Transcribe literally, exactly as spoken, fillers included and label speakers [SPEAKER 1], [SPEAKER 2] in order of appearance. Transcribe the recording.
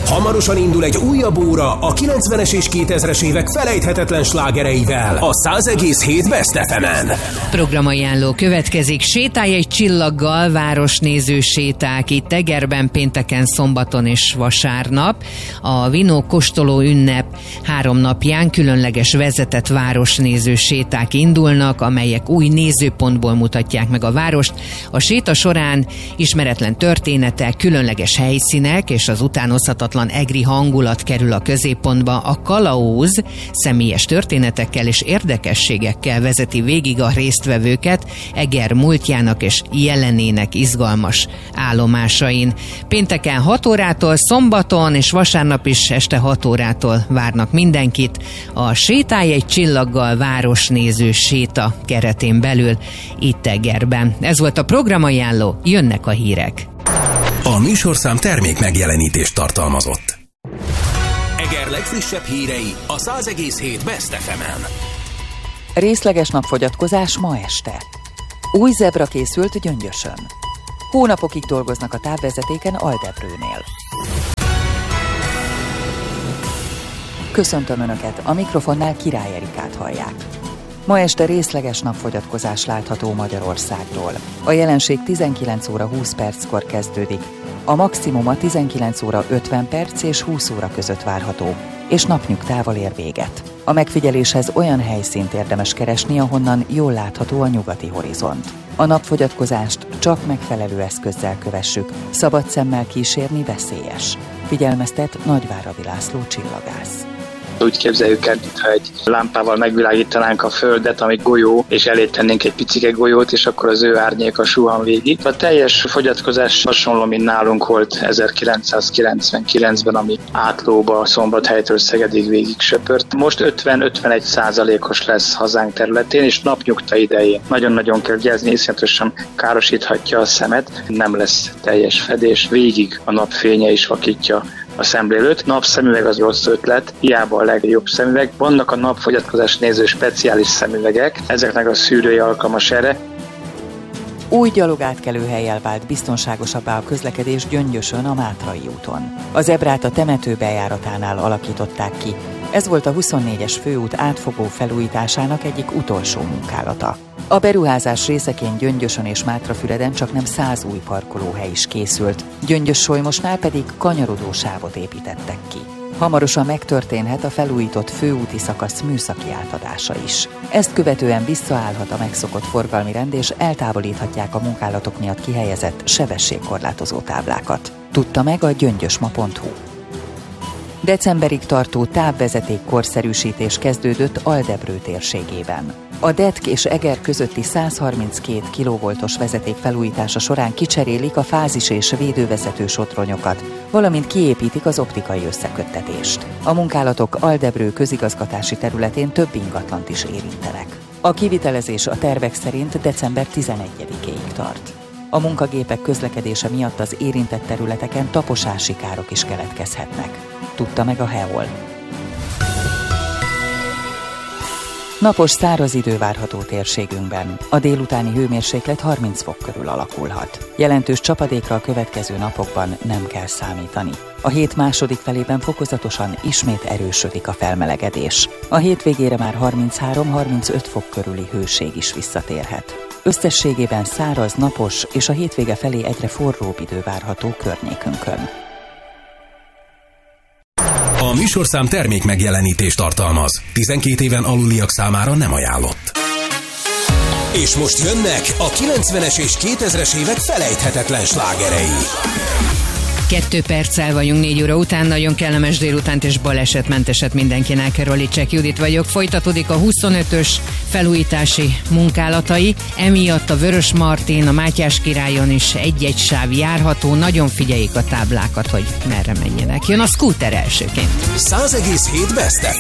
[SPEAKER 1] Hamarosan indul egy újabb óra a kilencvenes és kétezres évek felejthetetlen slágereivel a száz egész hét Best ef emen.
[SPEAKER 2] Programajánló következik. Sétálj egy csillaggal, városnéző séták itt Egerben pénteken, szombaton és vasárnap. A Vinó kóstoló ünnep három napján különleges vezetett városnéző séták indulnak, amelyek új nézőpontból mutatják meg a várost. A séta során ismeretlen történetek, különleges helyszínek és az utánozhatatlan egri hangulat kerül a középpontba. A kalauz személyes történetekkel és érdekességekkel vezeti végig a résztvevőket Eger múltjának és jelenének izgalmas állomásain. Pénteken hat órától, szombaton és vasárnap is este hat órától várnak mindenkit a Sétálj egy csillaggal városnéző séta keretén belül itt Egerben. Ez volt a programajánló, jönnek a hírek.
[SPEAKER 1] A műsorszám termék megjelenítést tartalmazott. Eger legfrissebb hírei a száz egész hét Best ef emen.
[SPEAKER 3] Részleges napfogyatkozás ma este. Új zebra készült Gyöngyösön. Hónapokig dolgoznak a távvezetéken Aldebrőnél. Köszöntöm Önöket, a mikrofonnál Király Erikát hallják. Ma este részleges napfogyatkozás látható Magyarországról. A jelenség tizenkilenc óra húsz perckor kezdődik. A maximuma tizenkilenc óra ötven perc és húsz óra között várható, és napnyugtával ér véget. A megfigyeléshez olyan helyszínt érdemes keresni, ahonnan jól látható a nyugati horizont. A napfogyatkozást csak megfelelő eszközzel kövessük, szabad szemmel kísérni veszélyes. Figyelmeztet Nagyváradi László csillagász.
[SPEAKER 4] Úgy képzeljük el, mintha egy lámpával megvilágítanánk a Földet, ami golyó, és elé tennénk egy picike golyót, és akkor az ő árnyéka suhan végig. A teljes fogyatkozás hasonló, mint nálunk volt ezerkilencszázkilencvenkilencben, ami Átlóba, Szombathelytől Szegedig végig söpört. Most ötven-ötvenegy százalékos lesz hazánk területén, és napnyugta idején. Nagyon-nagyon kell vigyázni, iszonyatosan károsíthatja a szemet, nem lesz teljes fedés, végig a napfénye is vakítja a szemlélőt. Napszemüveg az rossz ötlet, hiába a legjobb szemüveg. Vannak a napfogyatkozás néző speciális szemüvegek, ezeknek a szűrője alkalmas erre.
[SPEAKER 3] Új gyalogátkelőhellyel vált biztonságosabbá a közlekedés Gyöngyösön a Mátrai úton. A zebrát a temető bejáratánál alakították ki. Ez volt a huszonnégyes főút átfogó felújításának egyik utolsó munkálata. A beruházás részeként Gyöngyösön és Mátrafüreden csaknem száz új parkolóhely is készült, Gyöngyös-Solymosnál pedig kanyarodó sávot építettek ki. Hamarosan megtörténhet a felújított főúti szakasz műszaki átadása is. Ezt követően visszaállhat a megszokott forgalmi rend, és eltávolíthatják a munkálatok miatt kihelyezett sebességkorlátozó táblákat. Tudta meg a gyöngyösma pont hu. Decemberig tartó távvezeték korszerűsítés kezdődött Aldebrő térségében. A Detk és Eger közötti száz harminckét kilovoltos vezeték felújítása során kicserélik a fázis és védővezető sotronyokat, valamint kiépítik az optikai összeköttetést. A munkálatok Aldebrő közigazgatási területén több ingatlant is érintenek. A kivitelezés a tervek szerint december tizenegyedikéig tart. A munkagépek közlekedése miatt az érintett területeken taposási károk is keletkezhetnek. Tudta meg a há e o el. Napos száraz idő várható térségünkben. A délutáni hőmérséklet harminc fok körül alakulhat. Jelentős csapadékra a következő napokban nem kell számítani. A hét második felében fokozatosan ismét erősödik a felmelegedés. A hétvégére már harminchárom-harmincöt fok körüli hőség is visszatérhet. Összességében száraz, napos és a hétvége felé egyre forróbb idő várható környékünkön.
[SPEAKER 1] A műsorszám termék megjelenítést tartalmaz. tizenkét éven aluliak számára nem ajánlott. És most jönnek a kilencvenes és kétezres évek felejthetetlen slágerei.
[SPEAKER 2] Kettő perccel vagyunk négy óra után, nagyon kellemes délutánt és balesetmenteset mindenkinek. Rolicek Judit vagyok. Folytatódik a huszonötös felújítási munkálatai, emiatt a Vörösmartén, a Mátyás királyon is egy-egy sáv járható, nagyon figyeljék a táblákat, hogy merre menjenek. Jön a Scooter elsőként.
[SPEAKER 1] száz egész hét Best ef